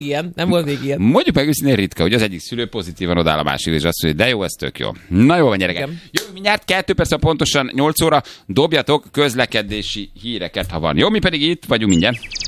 ilyen, nem volt még ilyen. Mondjuk meg őszintén ritka, hogy az egyik szülő pozitívan odáll a másik, és azt mondja, de jó, ez tök jó. Na jó van, gyerekek. Jövő mindjárt 2 perc, pontosan 8 óra, dobjatok közlekedési híreket, ha van. Jó, mi pedig itt vagyunk mindjárt.